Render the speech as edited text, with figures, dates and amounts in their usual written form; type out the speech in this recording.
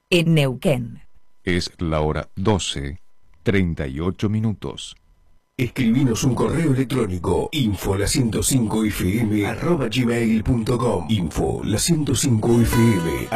en Neuquén. Es la hora 12:38. Escribinos un correo electrónico info105fm@gmail.com info105fm